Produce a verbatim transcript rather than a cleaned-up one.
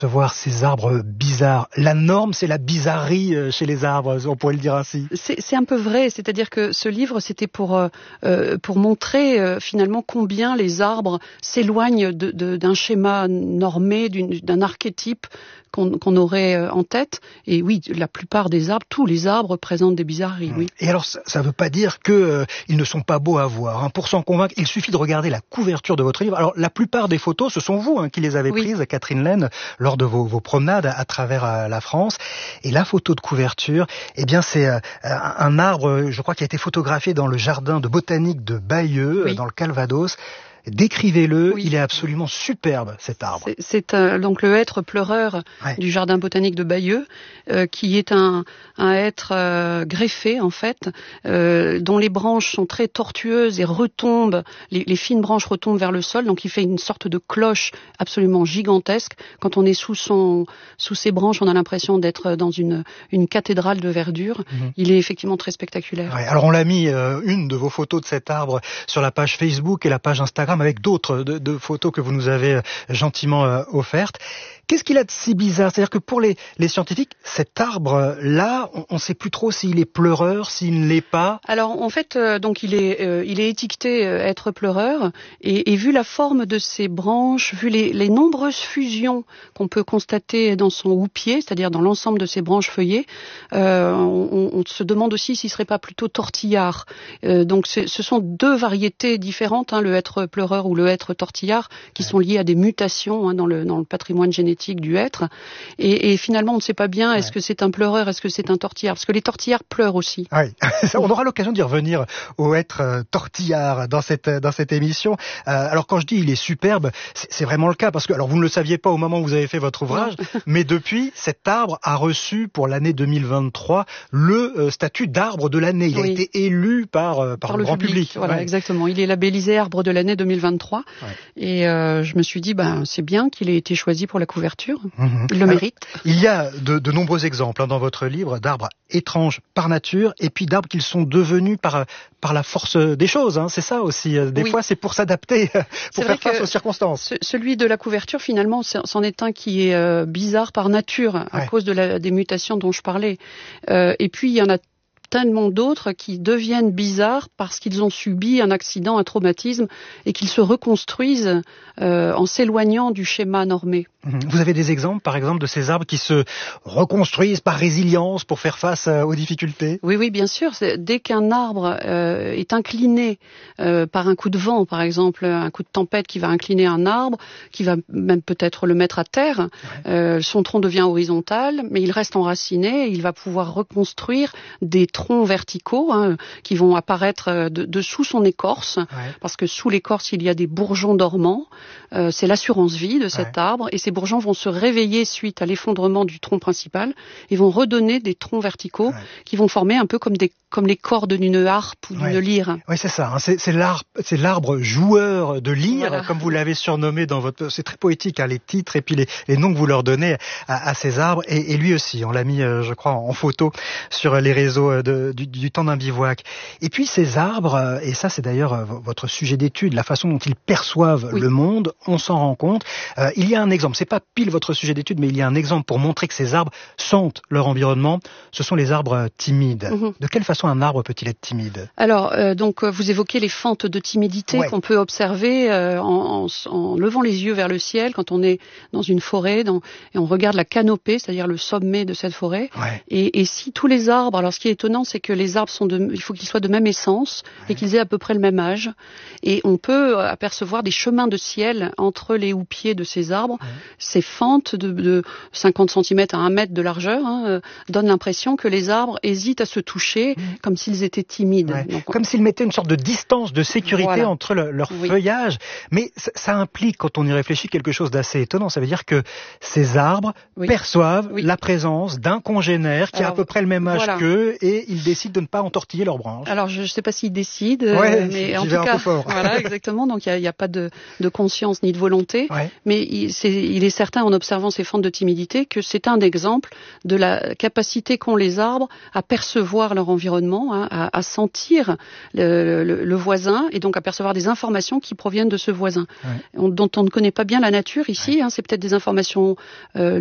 De voir ces arbres bizarres. La norme, c'est la bizarrerie chez les arbres, on pourrait le dire ainsi. C'est, c'est un peu vrai, c'est-à-dire que ce livre, c'était pour euh, pour montrer euh, finalement combien les arbres s'éloignent de, de, d'un schéma normé, d'une, d'un archétype qu'on, qu'on aurait en tête. Et oui, la plupart des arbres, tous les arbres présentent des bizarreries. Oui. Et alors, ça ne veut pas dire que euh, ils ne sont pas beaux à voir. Hein. Pour s'en convaincre, il suffit de regarder la couverture de votre livre. Alors, la plupart des photos, ce sont vous hein, qui les avez oui. prises, Catherine Laine, lors de vos, vos promenades à, à travers euh, la France. Et la photo de couverture, eh bien, c'est euh, un arbre, je crois, qui a été photographié dans le jardin de botanique de Bayeux, oui. dans le Calvados. Décrivez-le, oui. Il est absolument superbe cet arbre. C'est, c'est euh, donc le hêtre pleureur ouais. du jardin botanique de Bayeux, euh, qui est un, un hêtre euh, greffé en fait, euh, dont les branches sont très tortueuses et retombent, les, les fines branches retombent vers le sol, donc il fait une sorte de cloche absolument gigantesque. Quand on est sous son, sous ses branches, on a l'impression d'être dans une, une cathédrale de verdure. Mm-hmm. Il est effectivement très spectaculaire. Ouais, alors on l'a mis euh, une de vos photos de cet arbre sur la page Facebook et la page Instagram, avec d'autres de, de photos que vous nous avez gentiment euh, offertes. Qu'est-ce qu'il a de si bizarre ? C'est-à-dire que pour les, les scientifiques, cet arbre-là, on ne sait plus trop s'il est pleureur, s'il ne l'est pas. Alors en fait, euh, donc il est, euh, il est étiqueté euh, être pleureur, et, et vu la forme de ses branches, vu les, les nombreuses fusions qu'on peut constater dans son houppier, c'est-à-dire dans l'ensemble de ses branches feuillées, euh, on, on se demande aussi s'il ne serait pas plutôt tortillard. Euh, donc ce sont deux variétés différentes, hein, le être pleureur ou le être tortillard, qui ouais. sont liées à des mutations hein, dans, le, dans le patrimoine génétique du hêtre, et, et finalement on ne sait pas bien est-ce ouais. que c'est un pleureur, est-ce que c'est un tortillard, parce que les tortillards pleurent aussi. Oui, on aura l'occasion d'y revenir au hêtre euh, tortillard dans cette dans cette émission. Euh, alors quand je dis il est superbe, c'est, c'est vraiment le cas, parce que alors vous ne le saviez pas au moment où vous avez fait votre ouvrage, mais depuis cet arbre a reçu pour l'année deux mille vingt-trois le euh, statut d'arbre de l'année. Il oui. a été élu par euh, par, par le, le grand public. public. Voilà, ouais. exactement. Il est labellisé arbre de l'année deux mille vingt-trois, ouais. et euh, je me suis dit ben c'est bien qu'il ait été choisi pour la couverture. Mmh. Il le mérite. Alors, il y a de, de nombreux exemples hein, dans votre livre d'arbres étranges par nature et puis d'arbres qu'ils sont devenus par, par la force des choses. Hein, c'est ça aussi. Des oui. fois, c'est pour s'adapter, pour c'est faire face aux circonstances. Ce, celui de la couverture, finalement, c'en est un qui est euh, bizarre par nature à ouais. cause de la, des mutations dont je parlais. Euh, et puis, il y en a tellement d'autres qui deviennent bizarres parce qu'ils ont subi un accident, un traumatisme, et qu'ils se reconstruisent euh, en s'éloignant du schéma normé. Vous avez des exemples, par exemple, de ces arbres qui se reconstruisent par résilience pour faire face aux difficultés ? Oui, oui, bien sûr. C'est, dès qu'un arbre euh, est incliné euh, par un coup de vent, par exemple, un coup de tempête qui va incliner un arbre, qui va même peut-être le mettre à terre, ouais. euh, son tronc devient horizontal, mais il reste enraciné, et il va pouvoir reconstruire des troncs verticaux hein, qui vont apparaître de, dessous son écorce, ouais. parce que sous l'écorce, il y a des bourgeons dormants. Euh, c'est l'assurance vie de cet ouais. arbre, et ces bourgeons vont se réveiller suite à l'effondrement du tronc principal et vont redonner des troncs verticaux ouais. qui vont former un peu comme des comme les cordes d'une harpe ou d'une ouais. lyre. Oui, c'est ça. Hein. C'est, c'est, l'arbre, c'est l'arbre joueur de lyre, voilà. comme vous l'avez surnommé dans votre... C'est très poétique, hein, les titres et puis les, les noms que vous leur donnez à, à ces arbres. Et, et lui aussi, on l'a mis, euh, je crois, en photo sur les réseaux de, du, du temps d'un bivouac. Et puis ces arbres, et ça c'est d'ailleurs euh, votre sujet d'étude, la façon dont ils perçoivent oui. le monde, on s'en rend compte. Euh, il y a un exemple, c'est pas pile votre sujet d'étude, mais il y a un exemple pour montrer que ces arbres sentent leur environnement. Ce sont les arbres timides. Mm-hmm. De quelle façon un arbre peut-il être timide ? Alors, euh, donc, vous évoquez les fentes de timidité ouais. qu'on peut observer euh, en, en, en levant les yeux vers le ciel quand on est dans une forêt dans, et on regarde la canopée, c'est-à-dire le sommet de cette forêt. Ouais. Et, et si tous les arbres, alors ce qui est étonnant, c'est que les arbres sont de, il faut qu'ils soient de même essence ouais. et qu'ils aient à peu près le même âge. Et on peut apercevoir des chemins de ciel entre les houppiers de ces arbres. Ouais. Ces fentes de, de cinquante centimètres à un mètre de largeur hein, euh, donnent l'impression que les arbres hésitent à se toucher, mmh. comme s'ils étaient timides. Ouais. Donc, comme s'ils mettaient une sorte de distance, de sécurité voilà. entre le, leur oui. feuillage. Mais ça, ça implique, quand on y réfléchit, quelque chose d'assez étonnant. Ça veut dire que ces arbres oui. perçoivent oui. la présence d'un congénère qui Alors, a à peu près le même âge voilà. qu'eux et ils décident de ne pas entortiller leurs branches. Alors je ne sais pas s'ils décident, ouais, euh, mais en tout vais cas, un peu fort. voilà, exactement. Donc il n'y a, a pas de, de conscience ni de volonté, ouais. mais il, c'est, il est certain en observant ces fentes de timidité que c'est un exemple de la capacité qu'ont les arbres à percevoir leur environnement, hein, à, à sentir le, le, le voisin et donc à percevoir des informations qui proviennent de ce voisin, ouais. on, dont on ne connaît pas bien la nature ici. Ouais. Hein, c'est peut-être des informations euh,